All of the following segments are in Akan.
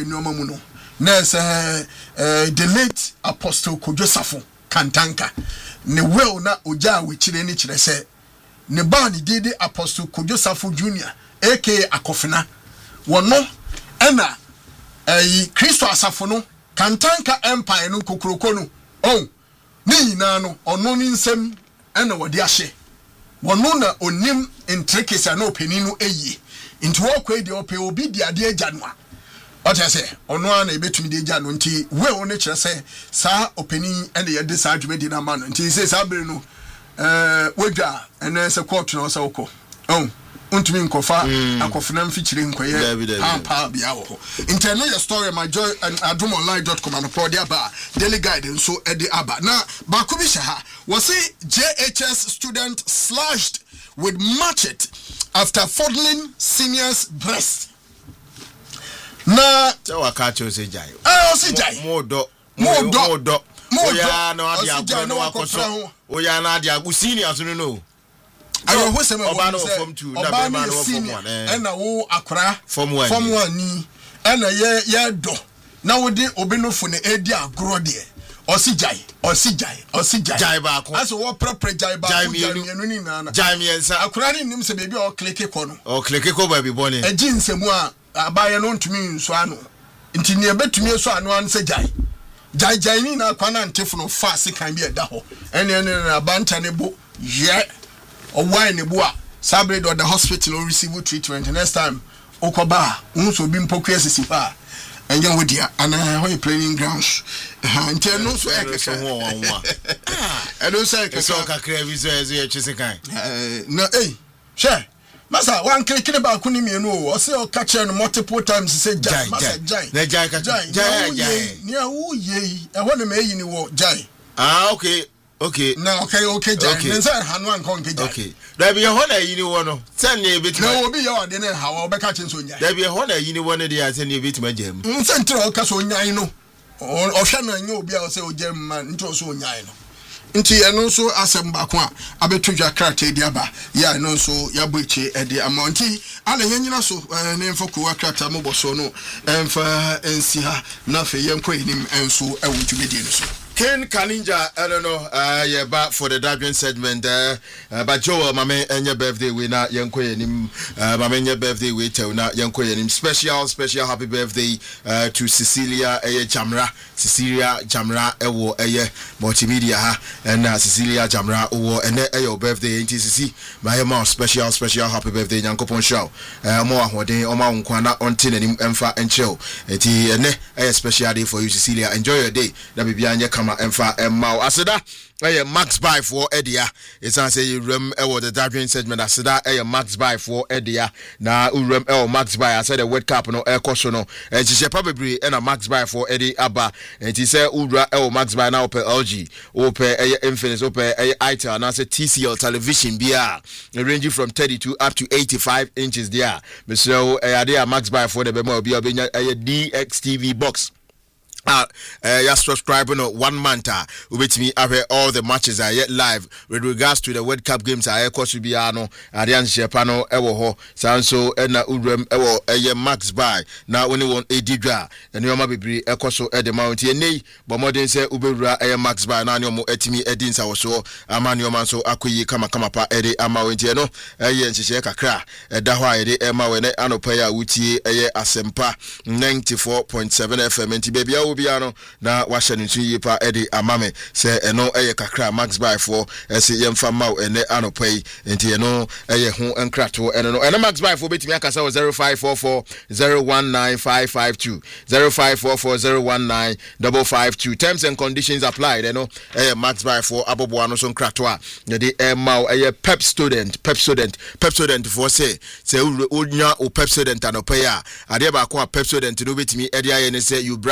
die nneoma mu no na the late Apostle Kodwosafo Kantanka ne will na oja we chire ni chire se ne ba ni dede Apostle Kodwosafo Junior aka Akofena wono ena Kristo asafo no Kantanka empire no kokroko no ni na no ono ni nsem ena wode ahye wono na onim intricacy na opani no eyi nti wo kwa de ope obi di ade agya no a ota se ono na ebetumi de agya no nti we one kire se sa opani ene ye de sa adwuma di na ma no nti se sa bere no wodwa ene se court no sa woko untumi nkofa akofena mfichire nkoye ampa bia wo internet your story my joy and adumonline.com and for the aba daily guide so e de aba na ba ko bi ha was say JHS student slashed with machete after fondling senior's breast na waka cho se jai o se jai modo oya no adia agbo no akoso oya na adia agbo seniors no ayo ho se me oba no form 2 na be ma no form 1 na wo akora form 1 ni na ye do na wo de obenofo ne edi agoro de osijai ba ko aso wo prepare jai ba ko jai ni na jai miensa akora ni nim se bebi o click ko no o click ko ba bi bone agi nsemu a abaye no ntumi nso ano nti ne betumi so ano an se jai ni na kwa na ntefo no fa se kan bi eda ho ene na banta ne bo ye o wine ne bo a sabre do the hospital or receive treatment next time okoba unso bi mpokwe sisi pa enye wodia ana when playing grounds until no so so ho I don't say so kakra bi so e chese kan no she masa one click ba ku ni mienu o say o catch no multiple times say jai masa jai na jai ka jai ni a wo ye e ho na me yi ni wo jai okay na okay jai nsa hanu an kon ke jai okay da bi ho na yi ni wo no sen ne bit na obi ye wa de na ha wo be ka chen so nya da bi ho na yi ni wo ne de sen ne bit ma jam nsa ntira o ka so nya no o hwe na nya obi a o say o jam ma ntira so nya no nti eno so asem ba ko a abetudwa krata di aba ya eno so ya boiche e di amonti ala yanyina so ne mfoko wa krata mo boso no emfa ensi ha na fe yenko enim enso e wudwumedi no so Ken Kalinja, I don't know, yeah, back for the Dadwin segment there. But Joe, my man, and your birthday, we not young queen, my man, your birthday, we tell not young queen. Special happy birthday to Cecilia Jamra, Ewo, multimedia, and Cecilia Jamra, and your birthday, ain't you? My mom, special happy birthday, young couple show. More one day, Oma Unkwana, on tin and Emfa and chill. A special day for you, Cecilia. Enjoy your day. That be behind your camera. Emfa Emma Aseda Max buy for Edia. It's answer you rem the Dadwin segment Aseda Max buy for Edia. Na urem Max buy I said the World Cup no air caution no and she probably and a Max buy for Eddie Abba and he said Ura Max buy now per LG or per Infinix or per ITEL and I said TCL television BR ranging from 32 up to 85 inches there. Mr. Adia Max buy for the Bemo be a DXTV box. You subscribe on 1 month with me after all the matches are yet live with regards to the World Cup games I course be ano Arian Shepano ewo ho sanso na urem ewo Max buy now only one edidra and you ma bebre ekoso e the mount ye nei but modern say ubewura Max buy na nyomo etimi edin sa wo so amani oman so akoyi kama pa ede ama wenti no nhihye kakra da ho ayede ema we ne anopa ya wutie asempa 94.7 FM enti baby Biano na washa ntu yipa edi amame se eno kakra Max buy for ese yemfa maw ene anopai enti eno ho enkrato eno eno Max buy for betimi akasa 0544 019552 0544 terms and conditions applied eno Max buy for abobo ano so enkrato a de maw pep student for say unya o pep student anopai a ade ba ko pep student no betimi edi aye ne say you brush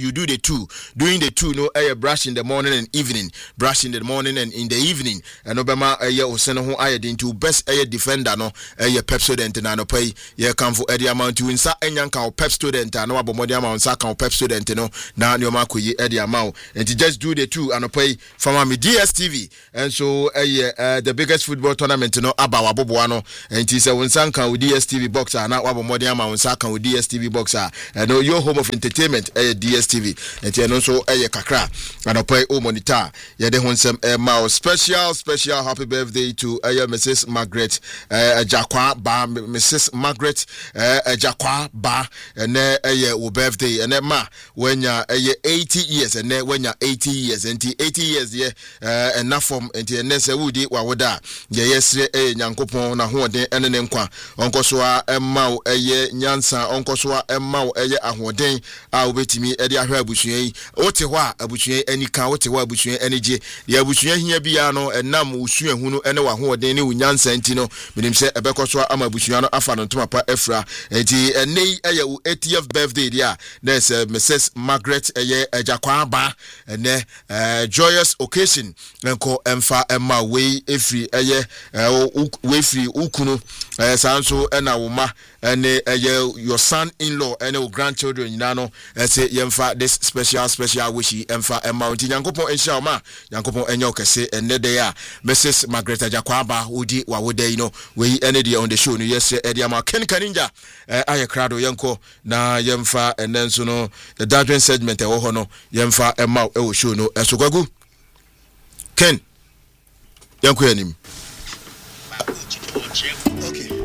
you do the two. Doing the two, no, brush in the morning and evening, brush in the morning and in the evening. And Obama, Oseno, who I did to best defender, no, Pepsodent and pay, come for Eddie amount to insert and yanka Pepsodent and no Abomodia Mount Saka Pepsodent, no, now your mark Eddie amount, and to just do the two and pay from me DSTV. And so, the biggest football tournament, no, Abawa Boboano, and it is a Winsanka with DSTV boxer, and now Abomodia Mount Saka with DSTV boxer, and your home of entertainment, DSTV, and also Kakra, and I pay monitor. Yede Honsem special happy birthday to Mrs. Margaret Jakwa Ba, Mrs. Margaret Jakwa Ba, and birthday, and ma when you're 80 years, and when you're 80 years, and 80 years, yeah, enough from and Nessa Woody Wawoda, yes, Yankopon, Nahode, and an Enqua, Uncle Soa, Mau, Nyansa, Uncle Soa, Mau, Ahode, I'll wait me, Eddie Abuche, Otewa, Abuche, any cow, Otewa, Abuche, energy, the Abuche here Biano, and Nam Ushu, who know anyone who are Deni, Nyansa, Antino, with him say, Ebekoswa, Amabuchiano, Afan, Tumapa, Efra, and nay, 80th birthday, yeah, there's Mrs. Margaret, Jakwa Ba, and joyous occasion, and call Emfa, Emma, way, Efri, way free, Ukunu, Sanso, and Auma, and your son-in-law, and your grandchildren, Nano, and say, Yemfa, this special wishy, Emfa, and Mountain Yankopo and Shama, Yankopo and Yokase, and Nedea, Mrs. Margaret Jakwaba, Udi, Wawode, we ended on the show, yes, Ediama, Ken Kaninja, Ayakrado, Yanko, na Yemfa, and then so no, the Dadrin segment, Ohono, Yemfa, and Mau, show no, and so go. Ken, Yanko, him. Okay.